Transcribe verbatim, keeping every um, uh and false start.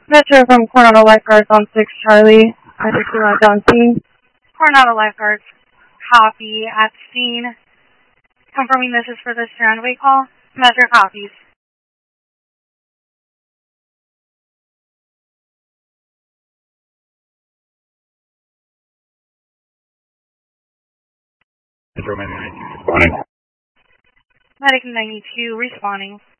Metro from Coronado Lifeguards on six Charlie. I think we're not down scene. Coronado Lifeguards, copy at scene. Confirming this is for the Strandway call. Metro copies. Metro ninety-two responding. Medic ninety-two responding.